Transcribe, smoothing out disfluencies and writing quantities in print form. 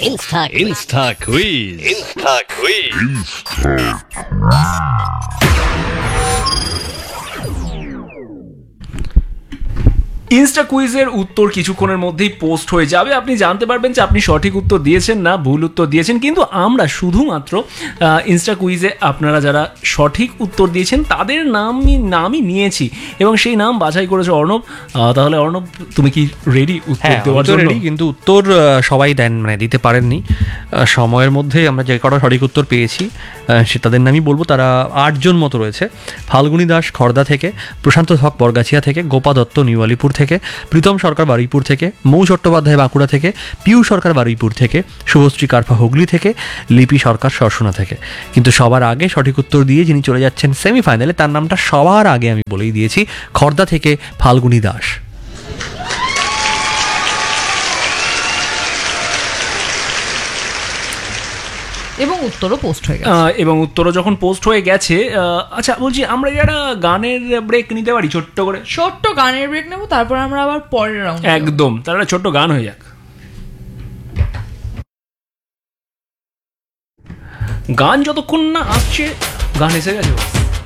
Insta Quiz. Insta কুইজের উত্তর কিছুক্ষণের মধ্যেই পোস্ট হয়ে যাবে। আপনি জানতে পারবেন যে আপনি সঠিক উত্তর দিয়েছেন না ভুল উত্তর দিয়েছেন। কিন্তু আমরা শুধুমাত্র ইনস্টা কুইজে আপনারা যারা সঠিক উত্তর দিয়েছেন তাদের নামই নিয়েছি এবং সেই নাম বাছাই করেছে অর্ণব। তাহলে অর্ণব, তুমি কি রেডি উত্তর দেওয়ার জন্য? রেডি, কিন্তু উত্তর সবাই দিতে পারেননি। সময়ের মধ্যে আমরা যে কটা সঠিক উত্তর পেয়েছি সে তাদের নামই বলবো। তারা 8 জন মতো রয়েছে। ফাল্গুনী দাস খড়দা থেকে, প্রশান্ত হক বরগাছিয়া থেকে, গোপা দত্ত নিউ আলিপুর থেকে, প্রীতম সরকার বারুইপুর থেকে, মৌ চট্টোপাধ্যায় বাঁকুড়া থেকে, পিউ সরকার বারুইপুর থেকে, শুভশ্রী কারফা হুগলি থেকে, লিপি সরকার সরসোনা থেকে। কিন্তু সবার আগে সঠিক উত্তর দিয়ে যিনি চলে যাচ্ছেন সেমিফাইনালে, তার নামটা সবার আগে আমি বলেই দিয়েছি, খড়দা থেকে ফাল্গুনী দাস। এবং উত্তরও পোস্ট হয়ে গেছে। এবং উত্তরও যখন পোস্ট হয়ে গেছে, আচ্ছা বলছি, আমরা একটা গানের ব্রেক নিতে পারি ছোট্ট করে? ছোট্ট গানের ব্রেক নেব, তারপর আমরা আবার পরের রাউন্ড। একদম, তাহলে ছোট্ট গান হয়ে যাক। গান যতক্ষণ না আসছে, গান এসে গেছে।